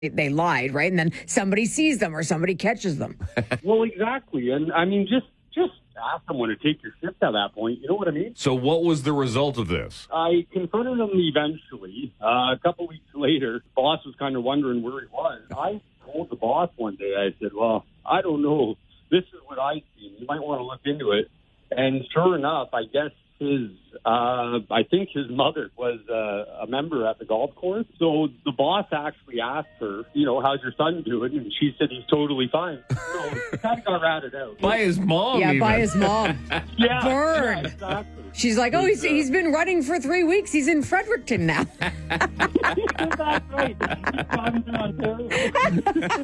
they lied, right? And then somebody sees them or somebody catches them. Well, exactly. And I mean, just ask someone to take your shift at that point. You know what I mean? So what was the result of this? I confronted him eventually. A couple weeks later, the boss was kind of wondering where he was. I told the boss one day, I said, well, I don't know. This is what I see. You might want to look into it. And sure enough, I guess I think his mother was a member at the golf course. So the boss actually asked her, how's your son doing? And she said he's totally fine. So it kind of got ratted out. By his mom, Yeah, even. by his mom. Yeah, Burn. yeah, exactly. She's like, oh, he's been running for 3 weeks. He's in Fredericton now. That's right. He's gone to Ontario.